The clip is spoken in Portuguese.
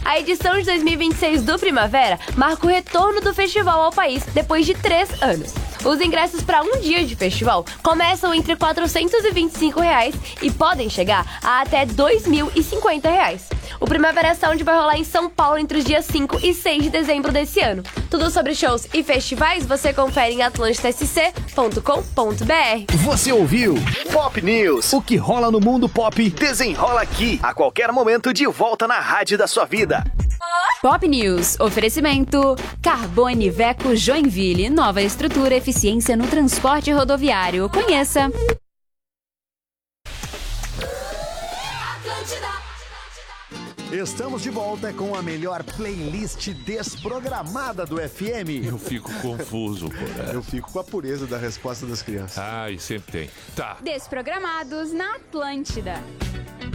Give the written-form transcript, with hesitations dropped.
A edição de 2026 do Primavera marca o retorno do festival ao país depois de 3 anos. Os ingressos para um dia de festival começam entre R$ 425 e podem chegar a até R$ 2.050. O Primavera Sound vai rolar em São Paulo entre os dias 5 e 6 de dezembro desse ano. Tudo sobre shows e festivais você confere em atlantidascc.com.br. Você ouviu Pop News. O que rola no mundo pop desenrola aqui, a qualquer momento de volta na rádio da sua vida. Pop News. Oferecimento Carbone Veco Joinville. Nova estrutura, eficiência no transporte rodoviário. Conheça. Estamos de volta com a melhor playlist desprogramada do FM. Eu fico confuso, pô. Eu fico com a pureza da resposta das crianças. Ai, sempre tem. Tá. Desprogramados na Atlântida.